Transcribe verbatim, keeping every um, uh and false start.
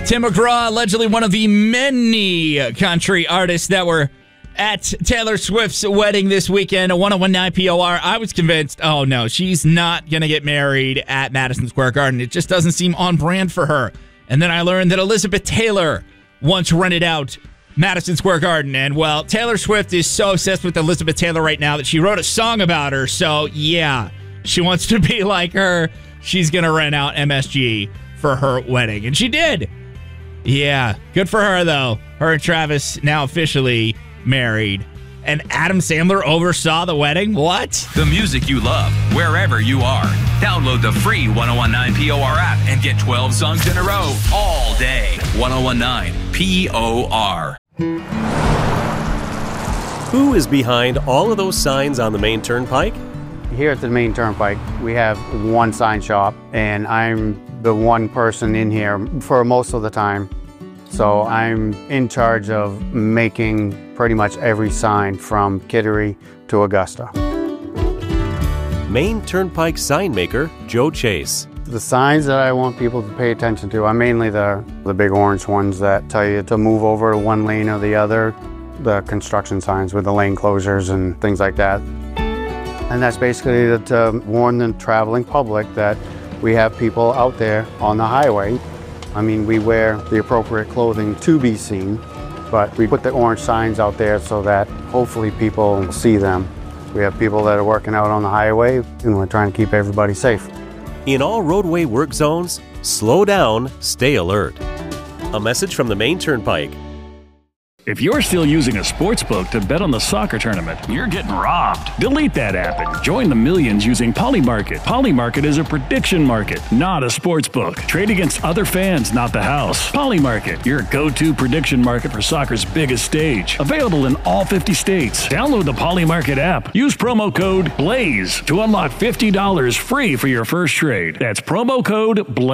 Tim McGraw, allegedly one of the many country artists that were at Taylor Swift's wedding this weekend, a one oh one nine P O R. I was convinced, oh no, she's not going to get married at Madison Square Garden. It just doesn't seem on brand for her. And then I learned that Elizabeth Taylor once rented out Madison Square Garden. And, well, Taylor Swift is so obsessed with Elizabeth Taylor right now that she wrote a song about her. So, yeah, she wants to be like her. She's going to rent out M S G for her wedding. And she did. Yeah, good for her, though. Her and Travis now officially married. And Adam Sandler oversaw the wedding? What? The music you love, wherever you are. Download the free ten nineteen P O R app and get twelve songs in a row all day. ten nineteen P O R. Who is behind all of those signs on the main turnpike? Here at the main turnpike, we have one sign shop, and I'm the one person in here for most of the time. So I'm in charge of making pretty much every sign from Kittery to Augusta. Main Turnpike sign maker Joe Chase. The signs that I want people to pay attention to are mainly the, the big orange ones that tell you to move over to one lane or the other. The construction signs with the lane closures and things like that. And that's basically to warn the traveling public that we have people out there on the highway. I mean, we wear the appropriate clothing to be seen, but we put the orange signs out there so that hopefully people see them. We have people that are working out on the highway, and we're trying to keep everybody safe. In all roadway work zones, slow down, stay alert. A message from the Main Turnpike. If you're still using a sports book to bet on the soccer tournament, you're getting robbed. Delete that app and join the millions using Polymarket. Polymarket is a prediction market, not a sports book. Trade against other fans, not the house. Polymarket, your go-to prediction market for soccer's biggest stage. Available in all fifty states. Download the Polymarket app. Use promo code BLAZE to unlock fifty dollars free for your first trade. That's promo code BLAZE.